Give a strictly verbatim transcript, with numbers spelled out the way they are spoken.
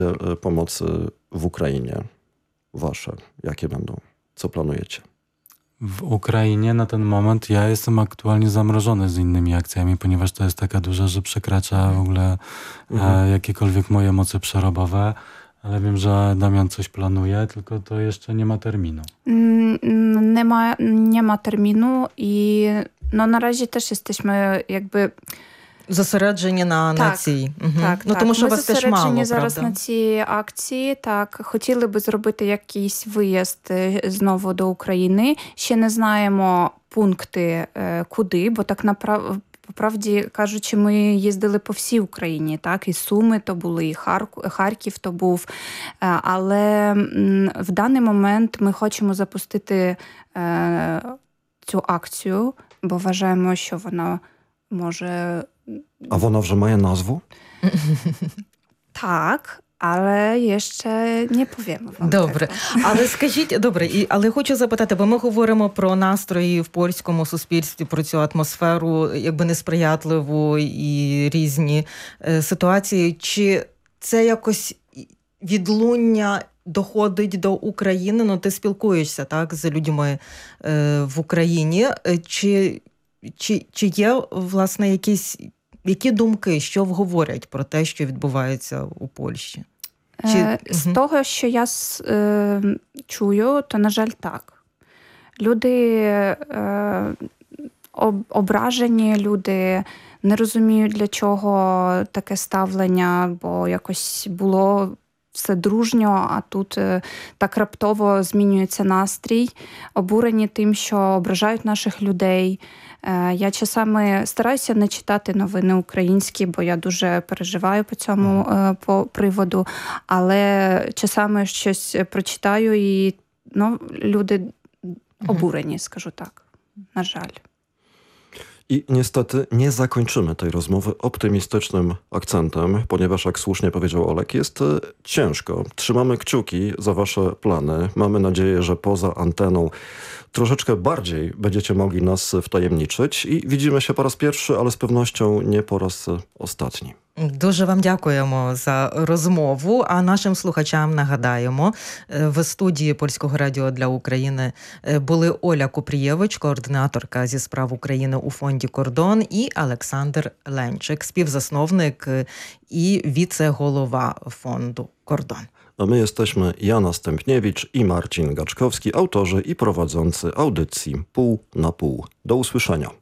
pomocy w Ukrainie wasze, jakie będą? Co planujecie? W Ukrainie na ten moment ja jestem aktualnie zamrożony z innymi akcjami, ponieważ to jest taka duża, że przekracza w ogóle mhm. e, jakiekolwiek moje moce przerobowe. Ale wiem, że Damian coś planuje, tylko to jeszcze nie ma terminu. Nie ma, nie ma terminu i no, na razie też jesteśmy jakby... Зосереджені на, так, на цій. Угу. Так, ну, так. Тому що Ми вас теж мало, зосереджені зараз правда? на цій акції. Так, хотіли би зробити якийсь виїзд знову до України. Ще не знаємо пункти, куди, бо так направ... По-правді кажучи, ми їздили по всій Україні, так, і Суми то були, і Харків то був. Але в даний момент ми хочемо запустити цю акцію, бо вважаємо, що вона може... А вона вже має назву? Так, але ще не повімо вам. Добре. Такого. Але скажіть, добре, і, але хочу запитати, бо ми говоримо про настрої в польському суспільстві, про цю атмосферу, якби несприятливу і різні е, ситуації. Чи це якось відлуння доходить до України? Ну, ти спілкуєшся, так, з людьми е, в Україні. Чи, чи, чи є, власне, якісь, які думки, що говорять про те, що відбувається у Польщі? Чи... З угу. того, що я е, чую, то, на жаль, так. Люди е, об, ображені, люди не розуміють, для чого таке ставлення, бо якось було все дружньо, а тут е, так раптово змінюється настрій, обурені тим, що ображають наших людей. Я часами стараюся не читати новини українські, бо я дуже переживаю по цьому по приводу, але часами щось прочитаю і ну, люди обурені, скажу tak, na żal. I niestety nie zakończymy tej rozmowy optymistycznym akcentem, ponieważ, jak słusznie powiedział Olek, jest ciężko. Trzymamy kciuki za wasze plany. Mamy nadzieję, że poza anteną troszeczkę bardziej będziecie mogli nas wtajemniczyć i widzimy się po raz pierwszy, ale z pewnością nie po raz ostatni. Дуже вам дякуємо за розмову, а нашим слухачам нагадаємо, в студії Польського радіо для України були Оля Купрієвич, координаторка зі справ України у фонді «Кордон», і Олександр Ленчик, співзасновник і віце-голова фонду «Кордон». A my jesteśmy Jana Stępniewicz i Marcin Gaczkowski, autorzy i prowadzący audycji Pół na Pół. Do usłyszenia.